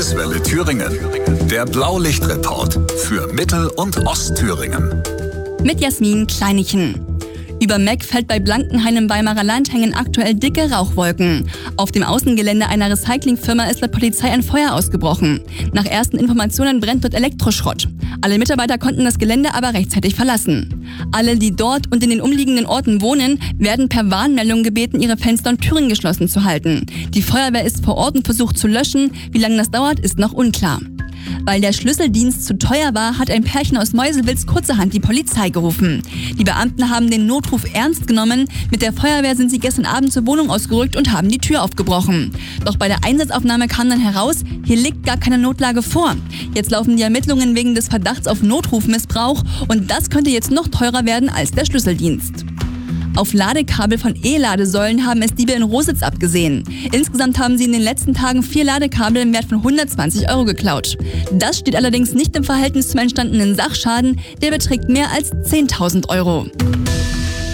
Kurzwelle Thüringen. Der Blaulichtreport für Mittel- und Ostthüringen. Mit Jasmin Kleinichen. Über Meck fällt bei Blankenhain im Weimarer Land hängen aktuell dicke Rauchwolken. Auf dem Außengelände einer Recyclingfirma ist laut Polizei ein Feuer ausgebrochen. Nach ersten Informationen brennt dort Elektroschrott. Alle Mitarbeiter konnten das Gelände aber rechtzeitig verlassen. Alle, die dort und in den umliegenden Orten wohnen, werden per Warnmeldung gebeten, ihre Fenster und Türen geschlossen zu halten. Die Feuerwehr ist vor Ort und versucht zu löschen. Wie lange das dauert, ist noch unklar. Weil der Schlüsseldienst zu teuer war, hat ein Pärchen aus Meuselwitz kurzerhand die Polizei gerufen. Die Beamten haben den Notruf ernst genommen. Mit der Feuerwehr sind sie gestern Abend zur Wohnung ausgerückt und haben die Tür aufgebrochen. Doch bei der Einsatzaufnahme kam dann heraus, hier liegt gar keine Notlage vor. Jetzt laufen die Ermittlungen wegen des Verdachts auf Notrufmissbrauch und das könnte jetzt noch teurer werden als der Schlüsseldienst. Auf Ladekabel von E-Ladesäulen haben es Diebe in Rositz abgesehen. Insgesamt haben sie in den letzten Tagen 4 Ladekabel im Wert von 120 € geklaut. Das steht allerdings nicht im Verhältnis zum entstandenen Sachschaden, der beträgt mehr als 10.000 €.